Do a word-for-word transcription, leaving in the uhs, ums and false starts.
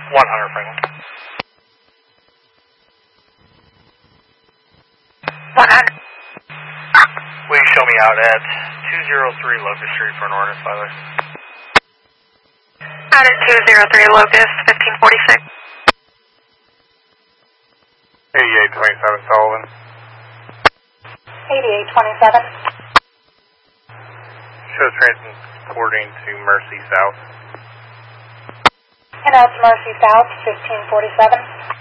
one hundred Franklin. one hundred. Will you show me out at two oh three Locust Street for an ordinance violation? Out at two oh three Locust, fifteen forty-six. eighty-eight twenty-seven Sullivan. eighty-eight twenty-seven. Shows transporting to Mercy South. And out to Mercy South, fifteen forty-seven.